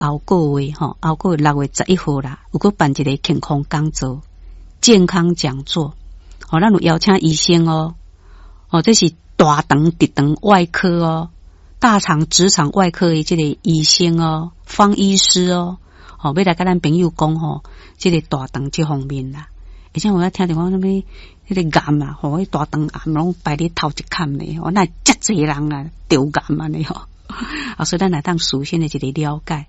后个月6月11号啦，有个办一个健康讲座、健康讲座。咱有邀请医生这是大肠、直肠外科大肠、直肠外科的这个医生方医师要来跟咱朋友讲这个大肠这方面啦。而且我要听到讲什么那个癌啊，那大肠癌拢摆伫头一坎呢，那遮济人啊得癌安尼所以咱来当事先的一个了解。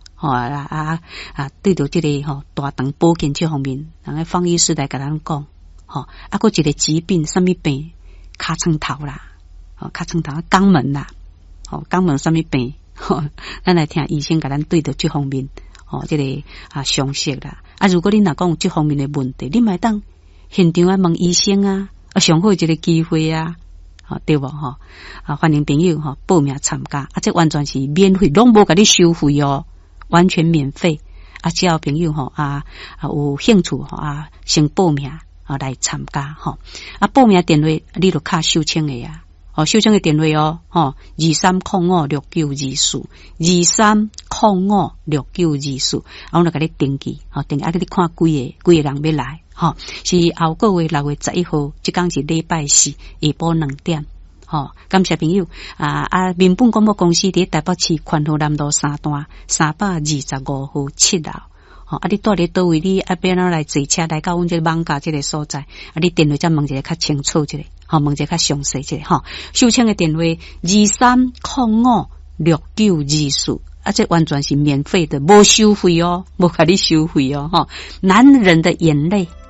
对着这个大肠保健这方面，人个方医师来跟咱讲，还一个疾病，什么病？尻川头啦，尻川头肛门啦，肛门什么病？咱来听医生跟咱对着这方面，这个详细啦。如果你若讲有这方面的问题，你咪当现场问医生上好一个机会对不欢迎朋友报名参加这完全是免费，拢无甲你收费完全免费只要朋友有兴趣先报名来参加报名电话你就卡收签的收签的电话2305692423056924我就甲你登记登记你看几个人要来是后个月6月11号，这天是礼拜四下晡2点。感谢朋友民本广播公司伫台北市宽和南路3段325号7楼。你住咧倒位？你要哪来坐车来到阮这个网咖这个所在？你电话再问一个较清楚一个，问一个较详细一个收签的电话23056924。这完全是免费的，无收费无甲你收费男人的眼泪